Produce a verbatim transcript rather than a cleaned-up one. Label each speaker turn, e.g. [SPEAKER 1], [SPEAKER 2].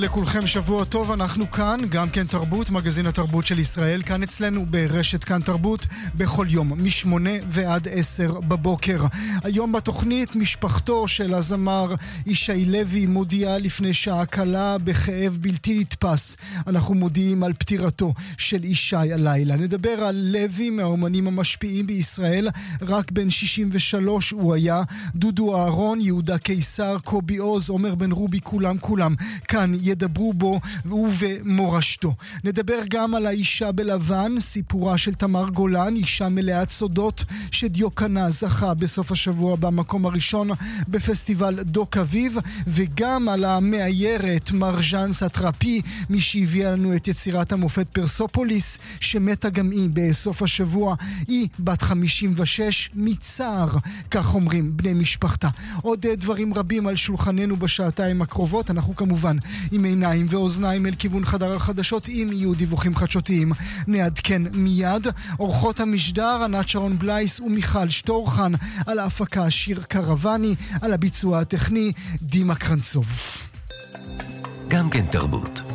[SPEAKER 1] לכולכם שבוע טוב, אנחנו כאן, גם כן תרבות, מגזין התרבות של ישראל, כאן אצלנו ברשת כאן תרבות, בכל יום, משמונה ועד עשר בבוקר. היום בתוכנית, משפחתו של הזמר ישי לוי מודיעה לפני שעה קלה בכאב בלתי נתפס. אנחנו מודיעים על פטירתו של ישי הלילה. נדבר על לוי מהאומנים המשפיעים בישראל, רק בן שישים ושלוש הוא היה, דודו אהרון, יהודה קיסר, קובי עוז, עומר בן רובי, כולם כולם כאן ידברו בו ובמורשתו. נדבר גם על האישה בלבן, סיפורה של תמר גולן, אישה מלאת סודות שדיוקנה זכה בסוף השבוע במקום הראשון בפסטיבל דוק אביב, וגם על המאיירת מרז'אן סטרפי, מי שהביאה לנו את יצירת המופת פרסופוליס, שמתה גם היא בסוף השבוע. היא בת חמישים ושש מצער, כך אומרים בני משפחתה. עוד דברים רבים על שולחננו בשעתיים הקרובות. אנחנו כמובן עם עיניים ואוזניים אל כיוון חדר החדשות, אם יהיו דיווחים חדשותיים נעדכן מיד. אורחות המשדר ענת שרון בלייס ומיכל שטורחן, על ההפקה שיר קרבני, על הביצוע הטכני דימה קרנצוב.
[SPEAKER 2] גם כן תרבות.